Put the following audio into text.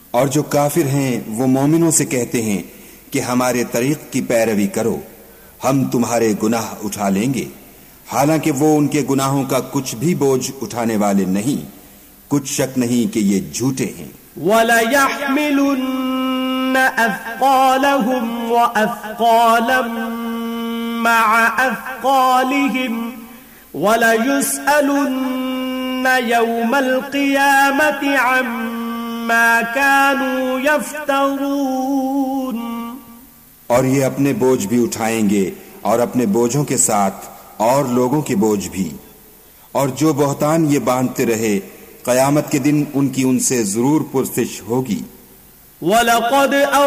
और जो काफिर हैं वो मोमिनों से कहते हैं कि हमारे तरीक की पैरवी करो, हम तुम्हारे गुनाह उठा लेंगे, हालांकि वो उनके गुनाहों का कुछ भी बोझ उठाने वाले नहीं। कुछ शक नहीं कि ये झूठे हैं। वलयहमिलुन्न अफ़क़ालहुम व अफ़क़ालन मअ अफ़क़ालिहिम वलयुस्अलुन्न यौमल क़ियामति अम्मा कानू यफ्तरून। और ये अपने बोझ भी उठाएंगे और अपने बोझों के साथ और लोगों के बोझ भी, और जो बहतान ये बांधते रहे, क़यामत के दिन उनकी उनसे जरूर पुरसिश होगी।